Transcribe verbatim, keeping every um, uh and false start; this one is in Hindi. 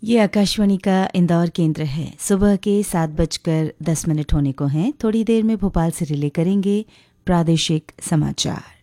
ये आकाशवाणी का इंदौर केंद्र है। सुबह के सात बजकर दस मिनट होने को हैं। थोड़ी देर में भोपाल से रिले करेंगे प्रादेशिक समाचार।